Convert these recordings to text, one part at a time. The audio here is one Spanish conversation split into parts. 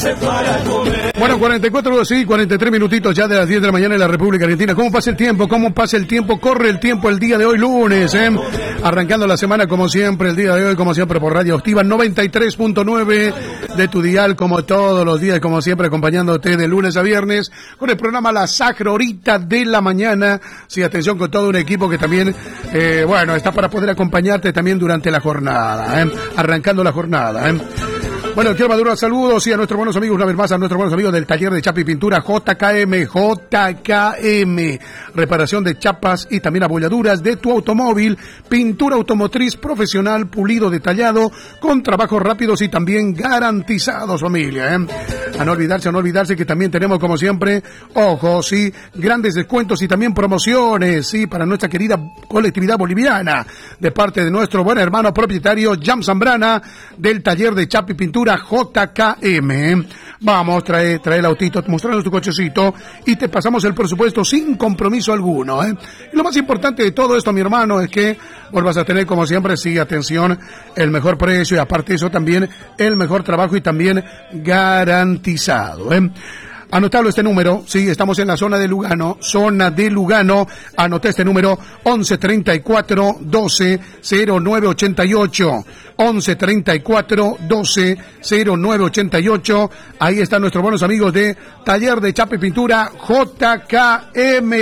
Bueno, 43 minutitos ya de las 10 de la mañana en la República Argentina. ¿Cómo pasa el tiempo? ¿Cómo pasa el tiempo? Corre el tiempo el día de hoy, lunes, arrancando la semana como siempre, el día de hoy como siempre por Radio Activa 93.9 de tu dial, como todos los días, como siempre acompañándote de lunes a viernes con el programa La Sacra Horita de la Mañana. Sí, atención, con todo un equipo que también, está para poder acompañarte también durante la jornada, arrancando la jornada, Bueno, quiero madurar saludos y a nuestros buenos amigos, una vez más, a nuestros buenos amigos del taller de chapa y pintura JKM, reparación de chapas y también abolladuras de tu automóvil, pintura automotriz profesional, pulido detallado, con trabajos rápidos y también garantizados, familia, A no olvidarse que también tenemos, como siempre, grandes descuentos y también promociones, para nuestra querida colectividad boliviana, de parte de nuestro buen hermano propietario, Jam Zambrana, del taller de chapa y pintura JKM. Vamos, trae el autito, mostrarnos tu cochecito y te pasamos el presupuesto sin compromiso alguno, Y lo más importante de todo esto, mi hermano, es que vuelvas a tener, como siempre, atención, el mejor precio y aparte de eso también el mejor trabajo y también garantizado, Anotalo este número, estamos en la zona de Lugano, anoté este número, 11 34 12 0988, 11 34 12 0988, ahí están nuestros buenos amigos de Taller de Chapa y Pintura JKM.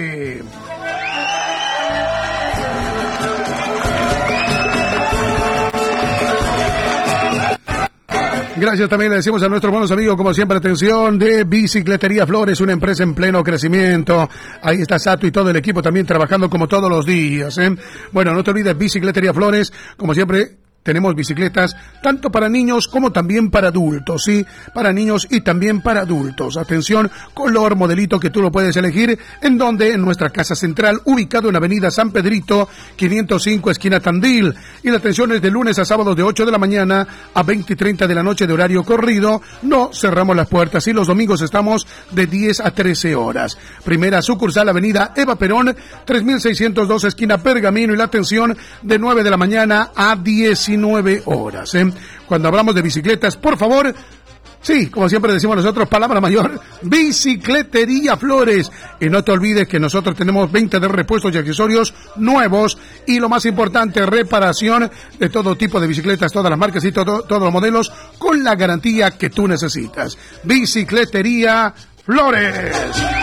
Gracias también le decimos a nuestros buenos amigos, como siempre, atención, de Bicicletería Flores, una empresa en pleno crecimiento. Ahí está Sato y todo el equipo también trabajando como todos los días, Bueno, no te olvides, Bicicletería Flores, como siempre, tenemos bicicletas tanto para niños como también para adultos, para niños y también para adultos. Atención, color, modelito que tú lo puedes elegir. ¿En donde? En nuestra casa central, ubicado en Avenida San Pedrito, 505, esquina Tandil. Y la atención es de lunes a sábados de 8 de la mañana a 20:30 de la noche de horario corrido. No cerramos las puertas y los domingos estamos de 10 a 13 horas. Primera sucursal, Avenida Eva Perón, 3602, esquina Pergamino. Y la atención de 9 de la mañana a 19 horas. Cuando hablamos de bicicletas, por favor, como siempre decimos nosotros, palabra mayor, Bicicletería Flores. Y no te olvides que nosotros tenemos 20 de repuestos y accesorios nuevos y lo más importante, reparación de todo tipo de bicicletas, todas las marcas y todos los modelos con la garantía que tú necesitas. Bicicletería Flores.